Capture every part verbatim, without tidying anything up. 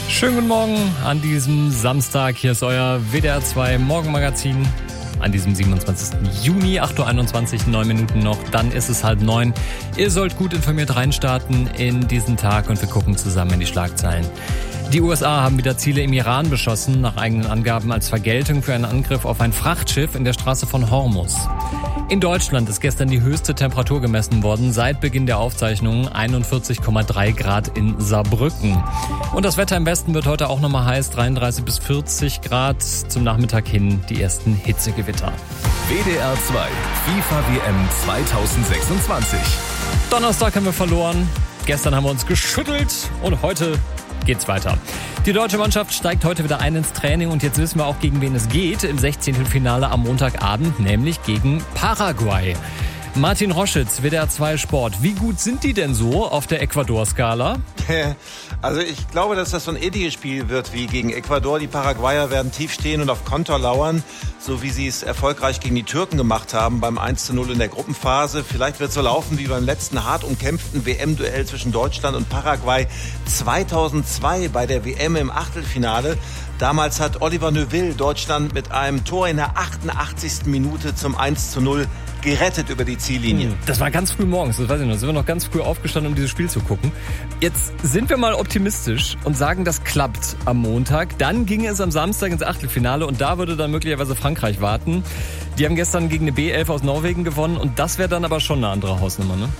Schönen guten Morgen an diesem Samstag. Hier ist euer W D R zwei Morgenmagazin an diesem siebenundzwanzigsten Juni, acht Uhr einundzwanzig, neun Minuten noch. Dann ist es halb neun. Ihr sollt gut informiert reinstarten in diesen Tag und wir gucken zusammen in die Schlagzeilen. Die U S A haben wieder Ziele im Iran beschossen, nach eigenen Angaben als Vergeltung für einen Angriff auf ein Frachtschiff in der Straße von Hormuz. In Deutschland ist gestern die höchste Temperatur gemessen worden seit Beginn der Aufzeichnungen, einundvierzig Komma drei Grad in Saarbrücken. Und das Wetter im Westen wird heute auch nochmal heiß, dreiunddreißig bis vierzig Grad. Zum Nachmittag hin die ersten Hitzegewitter. W D R zwei FIFA W M zweitausendsechsundzwanzig. Donnerstag haben wir verloren, gestern haben wir uns geschüttelt und heute geht's weiter. Die deutsche Mannschaft steigt heute wieder ein ins Training und jetzt wissen wir auch, gegen wen es geht im Sechzehntelfinale am Montagabend, nämlich gegen Paraguay. Martin Roschitz, W D R zwei Sport. Wie gut sind die denn so auf der Ecuador-Skala? Also ich glaube, dass das so ein ähnliches Spiel wird wie gegen Ecuador. Die Paraguayer werden tief stehen und auf Konter lauern, so wie sie es erfolgreich gegen die Türken gemacht haben beim eins zu null in der Gruppenphase. Vielleicht wird es so laufen wie beim letzten hart umkämpften W M-Duell zwischen Deutschland und Paraguay zweitausendzwei bei der W M im Achtelfinale. Damals hat Oliver Neuville Deutschland mit einem Tor in der achtundachtzigsten Minute zum eins zu null gerettet über die Ziellinie. Das war ganz früh morgens, das weiß ich noch. Da sind wir noch ganz früh aufgestanden, um dieses Spiel zu gucken. Jetzt sind wir mal optimistisch und sagen, das klappt am Montag. Dann ging es am Samstag ins Achtelfinale und da würde dann möglicherweise Frankreich warten. Die haben gestern gegen eine B elf aus Norwegen gewonnen und das wäre dann aber schon eine andere Hausnummer, ne?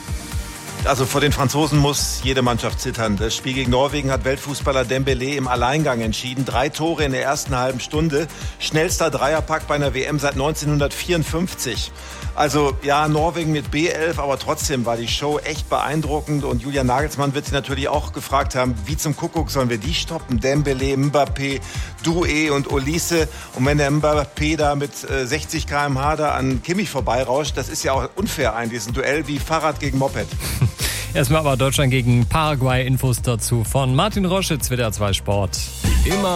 Also vor den Franzosen muss jede Mannschaft zittern. Das Spiel gegen Norwegen hat Weltfußballer Dembélé im Alleingang entschieden. Drei Tore in der ersten halben Stunde. Schnellster Dreierpack bei einer W M seit neunzehnhundertvierundfünfzig. Also ja, Norwegen mit B elf, aber trotzdem war die Show echt beeindruckend. Und Julian Nagelsmann wird sich natürlich auch gefragt haben, wie zum Kuckuck sollen wir die stoppen? Dembélé, Mbappé, Doué und Olise. Und wenn der Mbappé da mit sechzig Kilometer pro Stunde da an Kimmich vorbeirauscht, das ist ja auch unfair eigentlich. Das ist ein Duell wie Fahrrad gegen Moped. Erstmal aber Deutschland gegen Paraguay. Infos dazu von Martin Roschitz, W D R zwei Sport. Immer